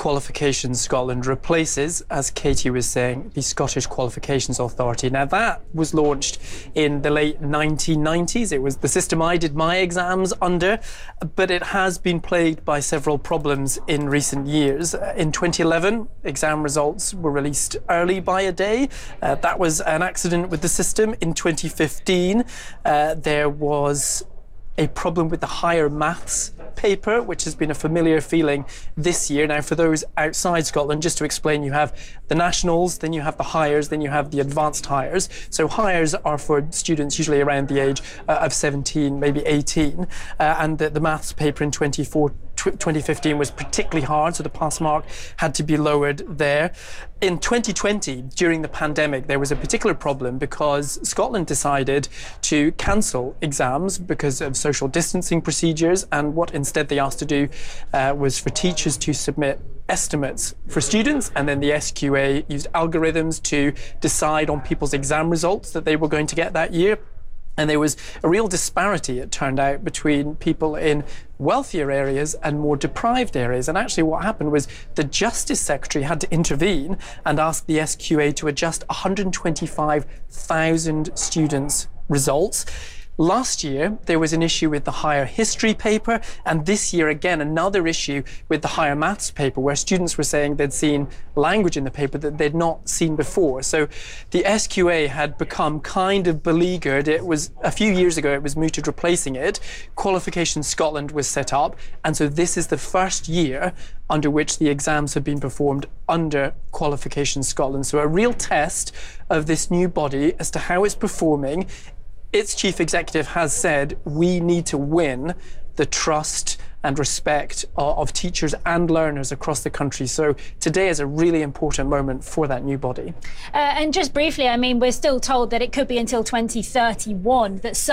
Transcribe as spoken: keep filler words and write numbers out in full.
Qualifications Scotland replaces, as Katie was saying, the Scottish Qualifications Authority. Now, that was launched in the late nineteen nineties. It was the system I did my exams under, but it has been plagued by several problems in recent years. In twenty eleven, exam results were released early by a day. Uh, that was an accident with the system. In twenty fifteen, uh, there was a problem with the higher maths paper, which has been a familiar feeling this year. Now, for those outside Scotland, just to explain, you have the nationals, then you have the hires, then you have the advanced hires. So hires are for students usually around the age uh, of seventeen, maybe eighteen, uh, and the, the maths paper in twenty fifteen was particularly hard, so the pass mark had to be lowered there. In twenty twenty, during the pandemic, there was a particular problem because Scotland decided to cancel exams because of social distancing procedures, and what instead they asked to do uh, was for teachers to submit estimates for students, and then the S Q A used algorithms to decide on people's exam results that they were going to get that year. And there was a real disparity, it turned out, between people in wealthier areas and more deprived areas. And actually what happened was the Justice Secretary had to intervene and ask the S Q A to adjust one hundred twenty-five thousand students' results. Last year, there was an issue with the higher history paper, and this year again, another issue with the higher maths paper, where students were saying they'd seen language in the paper that they'd not seen before. So the S Q A had become kind of beleaguered. It was a few years ago, it was mooted replacing it. Qualifications Scotland was set up, and so this is the first year under which the exams have been performed under Qualifications Scotland. So a real test of this new body as to how it's performing. Its chief executive has said we need to win the trust and respect of, of teachers and learners across the country. So today is a really important moment for that new body. Uh, and just briefly, I mean, we're still told that it could be until twenty thirty-one that some